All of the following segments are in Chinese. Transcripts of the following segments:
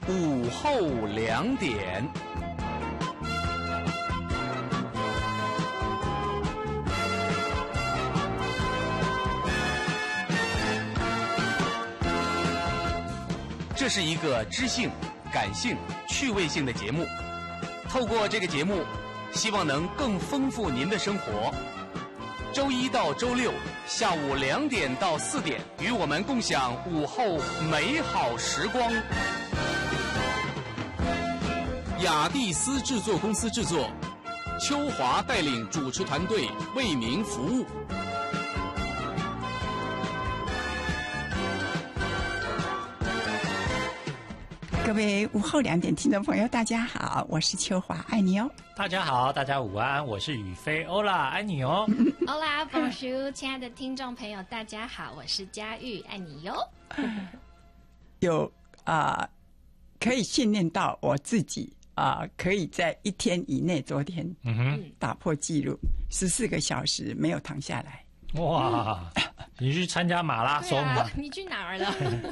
午后2点。这是一个知性、感性、趣味性的节目。透过这个节目，希望能更丰富您的生活。周一到周六下午2点到4点，与我们共享午后美好时光。雅蒂斯制作公司制作，秋华带领主持团队为您服务。 各位午后2点听众朋友，大家好，我是秋华，爱你哦。 大家好，大家午安，我是宇飞，欧啦，爱你哦。 欧啦，Bonjour， 亲爱的听众朋友，大家好，我是佳玉，爱你哟。 有可以训练到我自己可以在1天以内，昨天打破纪录，14个小时没有躺下来。 哇，你去参加马拉松吗？ 你去哪儿了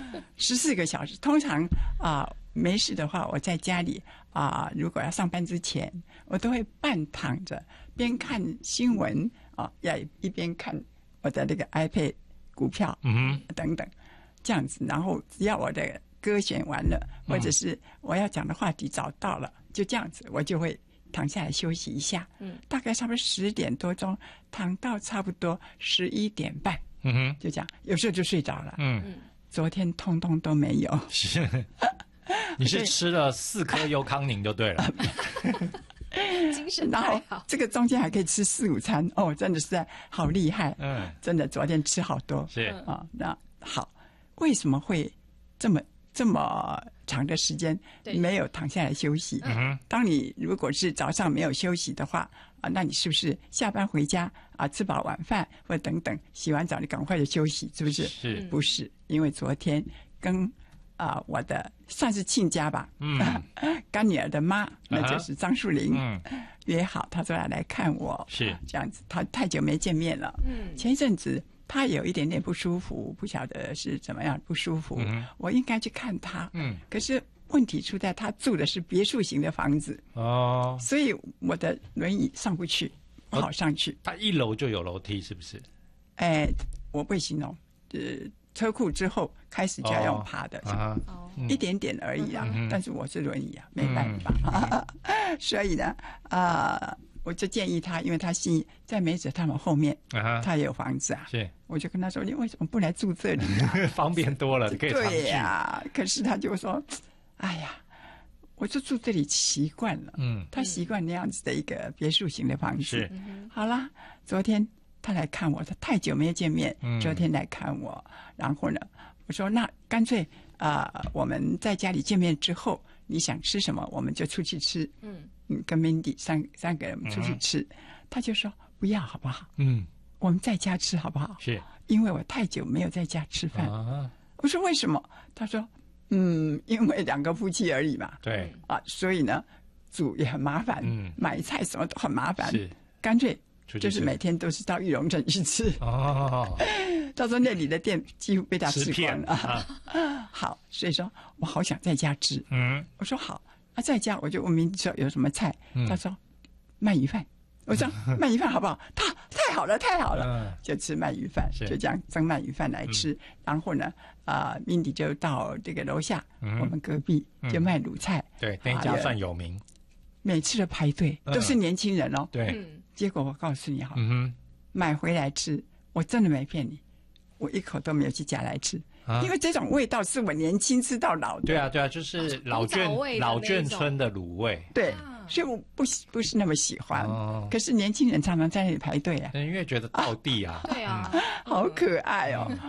？14个小时，通常没事的话，我在家里如果要上班之前，我都会半躺着，边看新闻要一边看我的那个 iPad 股票，等等，这样子。然后只要我的歌选完了，或者是我要讲的话题找到了，就这样子，我就会躺下来休息一下。大概差不多10点多钟，躺到差不多11点半，就这样，有时候就睡着了。昨天通通都没有。 是。你是吃了4颗优康宁就对了。 精神太好。 这个中间还可以吃4、5餐哦，真的是在好厉害。真的昨天吃好多。 是那好，为什么会这么长的时间没有躺下来休息？当你如果是早上没有休息的话那你是不是下班回家吃饱晚饭或等等，洗完澡你赶快就休息，是不是？ 是不是？因为昨天跟我的算是亲家吧，干女儿的妈，那就是张树玲，约好，她说要来看我， 是这样子。她太久没见面了，前一阵子她有一点点不舒服，不晓得是怎么样不舒服，我应该去看她，可是问题出在她住的是别墅型的房子哦，所以我的轮椅上不去，不好上去。 她1楼就有楼梯，是不是？ 我不会形容，车库之后开始就要用爬的，一点点而已但是我是轮椅没办法。所以呢我就建议他，因为他在梅子他们后面他也有房子是，我就跟他说，你为什么不来住这里方便多了，可以常去。 对可是他就说，哎呀，我就住这里习惯了，他习惯那样子的一个别墅型的房子。是，好啦，昨天他来看我，他太久没有见面，昨天来看我，然后呢，我说那干脆我们在家里见面之后，你想吃什么，我们就出去吃。跟 Mindy 三个人出去吃，他就说不要好不好？我们在家吃好不好？是，因为我太久没有在家吃饭。我说为什么？他说因为2个夫妻而已嘛。对所以呢，煮也很麻烦，买菜什么都很麻烦，是，干脆就是每天都是到玉龙城去吃。他说那里的店几乎被他吃光了。好，所以说我好想在家吃。我说好，在家我就问明说有什么菜，他说鳗鱼饭。我说鳗鱼饭好不好？太好了，太好了，就吃鳗鱼饭，就这样蒸鳗鱼饭来吃。然后呢，Mindy 就到这个楼下，我们隔壁就卖卤菜。对，那家算有名，每次的排队都是年轻人哦。对，结果我告诉你买回来吃，我真的没骗你，我一口都没有去夹来吃。因为这种味道是我年轻吃到老的。对啊，就是老眷村的卤味。对，所以我不是那么喜欢。可是年轻人常常在那里排队因为觉得道地对啊，好可爱哦。